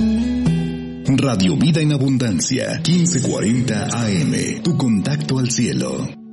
Radio Vida en Abundancia, 1540 AM, tu contacto al cielo.